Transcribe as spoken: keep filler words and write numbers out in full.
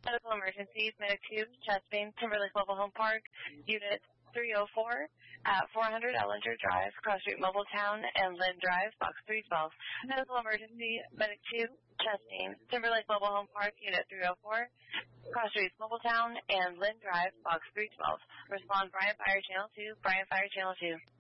Medical emergency, Medic two, chest pain, Timberlake Mobile Home Park, Unit three oh four at four hundred Ellinger Drive, Cross Street Mobile Town, and Lynn Drive, Box three twelve. Medical emergency, Medic two, chest pain, Timberlake Mobile Home Park, Unit three oh four, Cross Street Mobile Town, and Lynn Drive, Box three twelve. Respond Brian Fire Channel two, Brian Fire Channel two.